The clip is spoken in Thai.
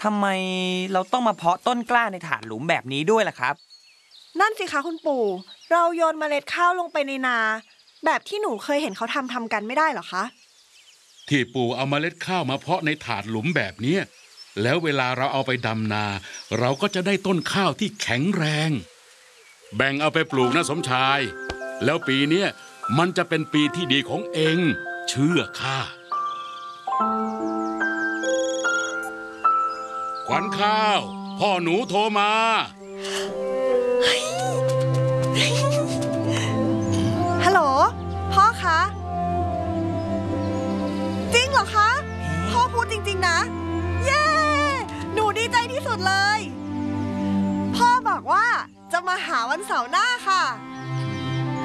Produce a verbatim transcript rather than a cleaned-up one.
ทำไมเราต้องมาเพาะต้นกล้าในถาดหลุมแบบนี้ด้วยล่ะครับนั่นสิคะคุณปู่เราโยนเมล็ดข้าวลงไปในนาแบบที่หนูเคยเห็นเขาทำทำกันไม่ได้หรอคะที่ปู่เอาเมล็ดข้าวมาเพาะในถาดหลุมแบบนี้แล้วเวลาเราเอาไปดำนาเราก็จะได้ต้นข้าวที่แข็งแรงแบ่งเอาไปปลูกนะสมชายแล้วปีนี้มันจะเป็นปีที่ดีของเองเชื่อข้าขวัญข้าวพ่อหนูโทรมาฮัลโหลพ่อคะจริงเหรอคะพ่อพูดจริงๆนะเย้หนูดีใจที่สุดเลยพ่อบอกว่าจะมาหาวันเสาร์หน้าค่ะ